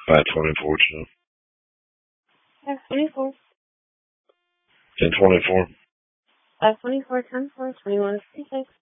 524 too. 524. 1024. 524, 10 4, 21, 56.